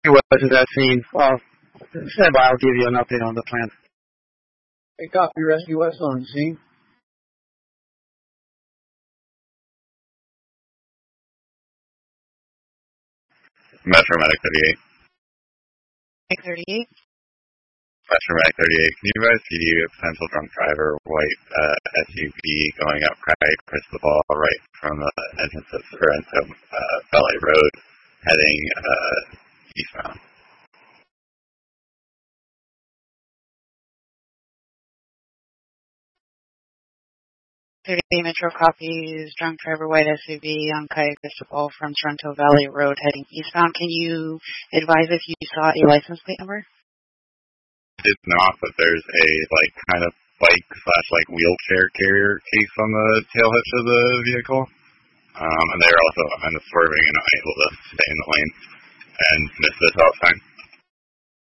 West is that scene. Stand by, I'll give you an update on the plan. Hey, copy, Rescue West on the scene. Metro Medic 38. Medic 38? Metro Medic 38. Can you advise PD a potential drunk driver, white SUV going up Cristobal right from the entrance of Sorrento Valley Road heading eastbound? 38 Metro copies, drunk driver, white SUV on Calle Cristobal from Sorrento Valley Road heading eastbound. Can you advise if you saw a license plate number? I did not, but there's a kind of bike / wheelchair carrier case on the tail hitch of the vehicle. And they were also kind of swerving and unable to stay in the lane and miss the stop sign.